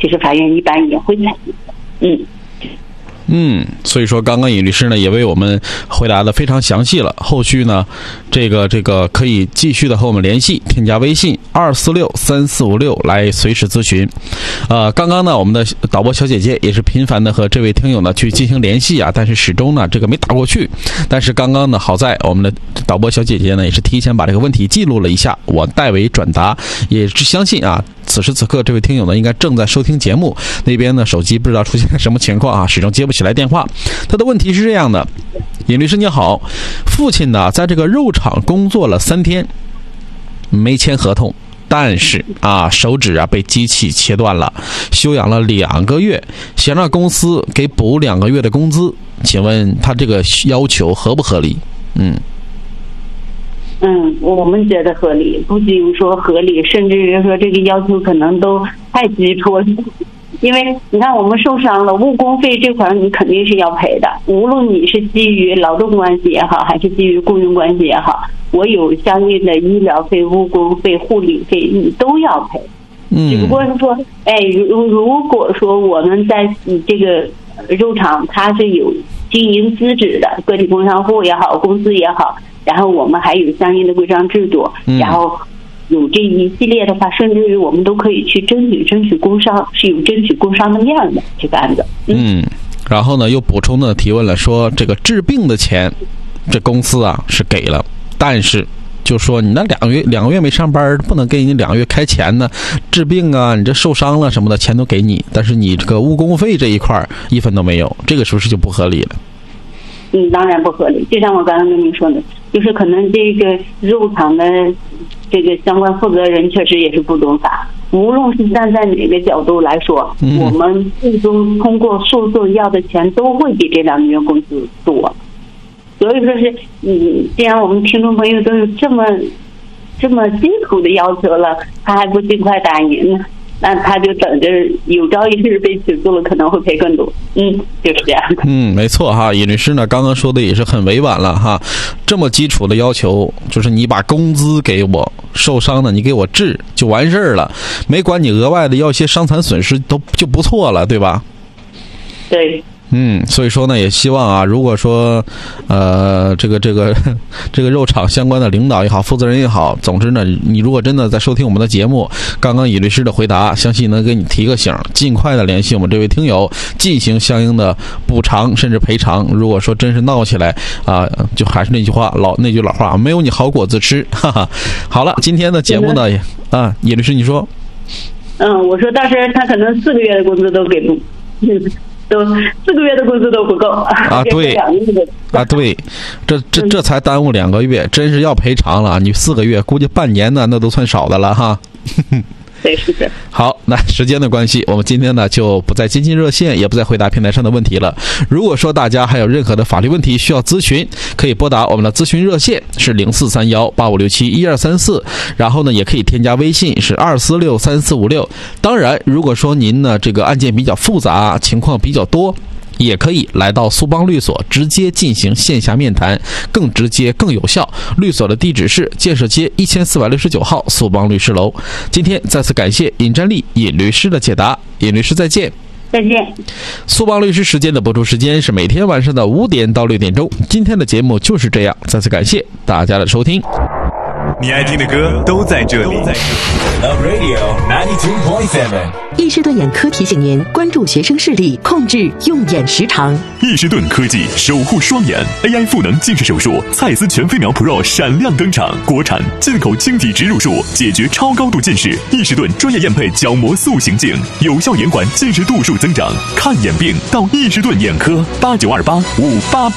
其实法院一般也会采用。 所以说刚刚尹律师呢也为我们回答的非常详细了。后续呢，这个可以继续的和我们联系，添加微信2463456来随时咨询。刚刚呢，我们的导播小姐姐也是频繁的和这位听友呢去进行联系啊，但是始终呢这个没打过去。但是刚刚呢，好在我们的导播小姐姐呢也是提前把这个问题记录了一下，我代为转达，也是相信啊。此时此刻，这位听友呢，应该正在收听节目，那边呢手机不知道出现什么情况啊，始终接不起来电话。他的问题是这样的：尹律师你好，父亲呢在这个肉厂工作了3天，没签合同，但是手指被机器切断了，休养了2个月，想让公司给补2个月的工资，请问他这个要求合不合理？ 我们觉得合理，不仅说合理，甚至是说这个要求可能都太基础了。因为你看，我们受伤了，误工费这块你肯定是要赔的，无论你是基于劳动关系也好，还是基于雇佣关系也好，我有相应的医疗费、误工费、护理费，你都要赔。只不过是说，如果说我们在这个肉厂它是有经营资质的，个体工商户也好，公司也好，然后我们还有相应的规章制度，然后有这一系列的话，甚至于我们都可以去争取工伤，是有争取工伤的面的这个案子。 然后呢，又补充的提问了，说这个治病的钱，这公司是给了，但是就说你那两个月没上班，不能给你2个月开钱呢。治病你这受伤了什么的，钱都给你，但是你这个误工费这一块1分都没有，这个是不是就不合理了？ 当然不合理。就像我刚刚跟您说的，就是可能这个肉厂的这个相关负责人确实也是不懂法。无论是站在哪个角度来说，我们最终通过诉讼要的钱都会比这2个月工资多。所以说是，既然我们听众朋友都有这么辛苦的要求了，他还不尽快答应呢？那他就等着有朝一日被起诉了，可能会赔更多。就是这样。 没错哈，尹律师呢刚刚说的也是很委婉了哈。这么基础的要求，就是你把工资给我，受伤了你给我治就完事儿了，没管你额外的要些伤残损失都就不错了，对吧？ 对。 所以说呢，也希望如果说，这个肉厂相关的领导也好，负责人也好，总之呢，你如果真的在收听我们的节目，刚刚尹律师的回答，相信能给你提个醒，尽快的联系我们这位听友，进行相应的补偿甚至赔偿。如果说真是闹起来就还是那句老话，没有你好果子吃，哈哈。好了，今天的节目呢，尹律师你说， 我说当时他可能4个月的工资都给不。都4个月的工资都不够对对，这才耽误2个月，真是要赔偿了。你4个月，估计半年呢，那都算少的了哈。 对，是的。 好，那时间的关系，我们今天呢就不再接近热线，也不再回答平台上的问题了。如果说大家还有任何的法律问题需要咨询，可以拨打我们的咨询热线是043185671234，然后呢也可以添加微信是2463456。当然，如果说您呢这个案件比较复杂，情况比较多，也可以来到苏邦律所直接进行线下面谈，更直接更有效。律所的地址是建设街1469号苏邦律师楼。今天再次感谢尹占利尹律师的解答，尹律师再见。 再见。 苏邦律师时间的播出时间是每天晚上的5点到6点钟。今天的节目就是这样，再次感谢大家的收听。 你爱听的歌都在这里。Love Radio 92.7。 易士顿眼科提醒您关注学生视力，控制用眼时长。 易士顿科技守护双眼 AI 赋能近视手术，蔡司全飞秒 Pro 闪亮登场，国产进口晶体植入术，解决超高度近视。易士顿专业验配角膜塑形镜，有效延缓近视度数增长。看眼病到易士顿眼科，892858。